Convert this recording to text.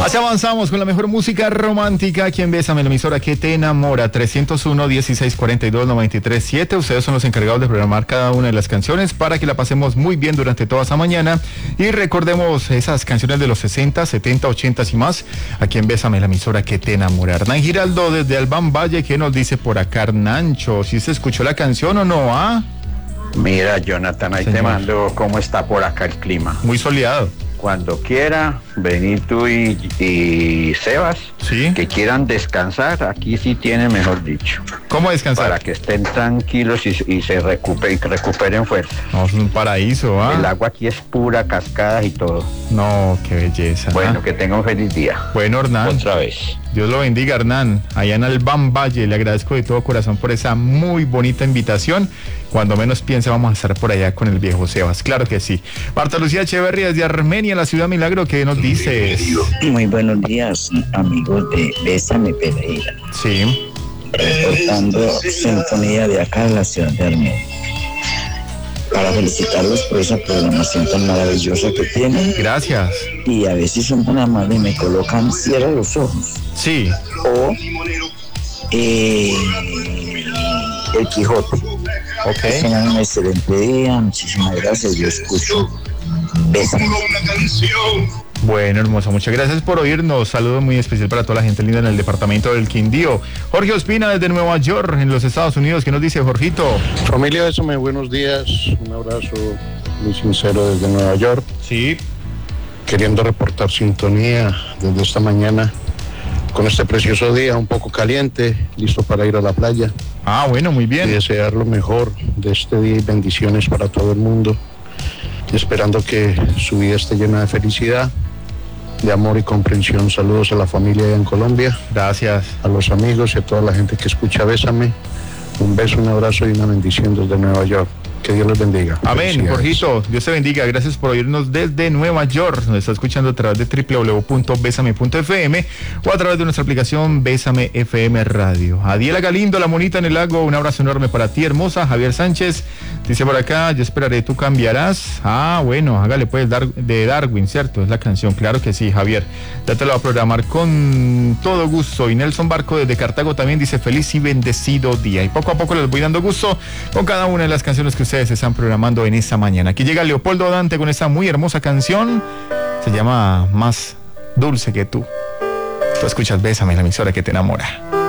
Así avanzamos con la mejor música romántica aquí en Bésame, la emisora que te enamora. 301-1642-937. Ustedes son los encargados de programar cada una de las canciones para que la pasemos muy bien durante toda esa mañana y recordemos esas canciones de los 60, 70, 80 y más aquí en Bésame, la emisora que te enamora. Hernán Giraldo desde Albán Valle, ¿qué nos dice por acá, Hernancho? ¿Si se escuchó la canción o no? Mira, Jonathan, ahí te mando cómo está por acá el clima. Muy soleado. Cuando quiera, venir tú y Sebas, ¿sí? Que quieran descansar, aquí sí tienen, mejor dicho. ¿Cómo descansar? Para que estén tranquilos y se recuperen fuerza. No, es un paraíso, ¿ah? El agua aquí es pura, cascadas y todo. No, qué belleza. Bueno, que tenga un feliz día. Bueno, Hernán. Otra vez. Dios lo bendiga, Hernán. Allá en Albán Valle, le agradezco de todo corazón por esa muy bonita invitación. Cuando menos piense, vamos a estar por allá con el viejo Sebas. Claro que sí. Marta Lucía Echeverría desde Armenia, la ciudad Milagro, ¿qué nos dices? Muy buenos días, amigos de Bésame Pereira. Sí. Reportando sintonía de acá de la ciudad de Armenia. Para felicitarlos por esa programación tan maravillosa que tienen. Gracias. Y a veces son tan amables y me colocan cierra los ojos. Sí. O El Quijote. Ok. Tengan un excelente día. Muchísimas gracias. Yo escucho. Bésame. Bueno, hermoso, muchas gracias por oírnos. Saludo muy especial para toda la gente linda en el departamento del Quindío. Jorge Ospina desde Nueva York, en los Estados Unidos. ¿Qué nos dice, Jorgito? Familia, Bésame, buenos días. Un abrazo muy sincero desde Nueva York. Sí. Queriendo reportar sintonía desde esta mañana con este precioso día, un poco caliente, listo para ir a la playa. Ah, bueno, muy bien. Y desear lo mejor de este día y bendiciones para todo el mundo. Y esperando que su vida esté llena de felicidad, de amor y comprensión. Saludos a la familia allá en Colombia. Gracias. A los amigos y a toda la gente que escucha Bésame. Un beso, un abrazo y una bendición desde Nueva York. Que Dios los bendiga. Amén, Jorgito. Dios te bendiga. Gracias por oírnos desde Nueva York. Nos está escuchando a través de www.besame.fm o a través de nuestra aplicación Bésame FM Radio. Adiela Galindo, la monita en el lago. Un abrazo enorme para ti, hermosa. Javier Sánchez dice por acá, yo esperaré, tú cambiarás. Ah, bueno, hágale pues de Darwin, ¿cierto? Es la canción. Claro que sí, Javier. Ya te lo voy a programar con todo gusto. Y Nelson Barco desde Cartago también dice feliz y bendecido día. Y poco a poco les voy dando gusto con cada una de las canciones que ustedes están programando en esta mañana. Aquí llega Leopoldo Dante con esta muy hermosa canción. Se llama Más Dulce que tú. Tú escuchas Bésame, la emisora que te enamora.